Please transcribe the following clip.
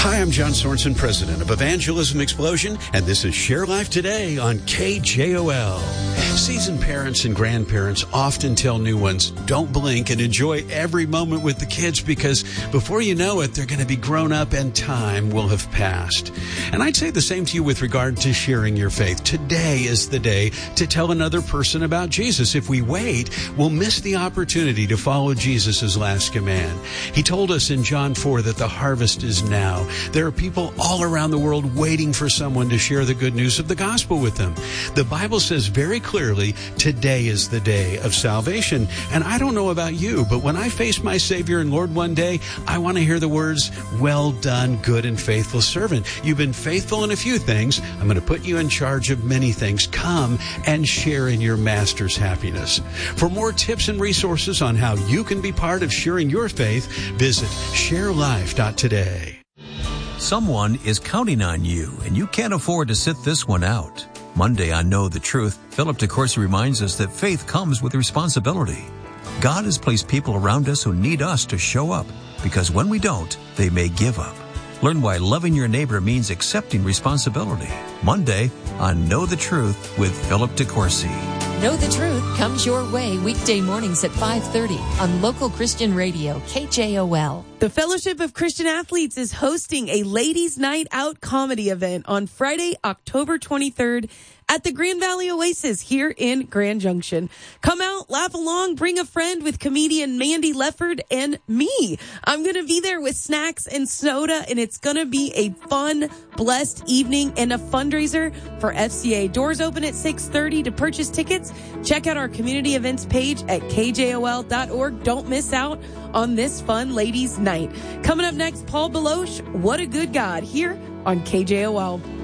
Hi, I'm John Sorensen, president of Evangelism Explosion, and this is Share Life Today on KJOL. Seasoned parents and grandparents often tell new ones, don't blink and enjoy every moment with the kids because before you know it, they're going to be grown up and time will have passed. And I'd say the same to you with regard to sharing your faith. Today is the day to tell another person about Jesus. If we wait, we'll miss the opportunity to follow Jesus' last command. He told us in John 4 that the harvest is now. There are people all around the world waiting for someone to share the good news of the gospel with them. The Bible says very clearly, today is the day of salvation. And I don't know about you, but when I face my Savior and Lord one day, I want to hear the words, well done, good and faithful servant. You've been faithful in a few things. I'm going to put you in charge of many things. Come and share in your Master's happiness. For more tips and resources on how you can be part of sharing your faith, visit sharelife.today. Someone is counting on you, and you can't afford to sit this one out. Monday on Know the Truth, Philip DeCourcy reminds us that faith comes with responsibility. God has placed people around us who need us to show up, because when we don't, they may give up. Learn why loving your neighbor means accepting responsibility. Monday on Know the Truth with Philip DeCourcy. Know the Truth comes your way weekday mornings at 5:30 on local Christian radio, KJOL. The Fellowship of Christian Athletes is hosting a Ladies' Night Out comedy event on Friday, October 23rd at the Grand Valley Oasis here in Grand Junction. Come out, laugh along, bring a friend with comedian Mandy Lefford and me. I'm going to be there with snacks and soda, and it's going to be a fun, blessed evening and a fundraiser for FCA. Doors open at 6:30 to purchase tickets. Check out our community events page at kjol.org. Don't miss out on this fun ladies' night. Coming up next, Paul Baloche, What a Good God, here on KJOL.